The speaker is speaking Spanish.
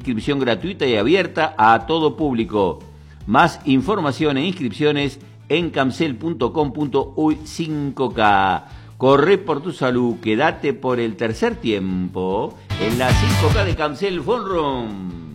inscripción gratuita y abierta a todo público. Más información e inscripciones en camcel.com.uy 5K. Corre por tu salud, quédate por el tercer tiempo en la 5K de Camcel Fun Run.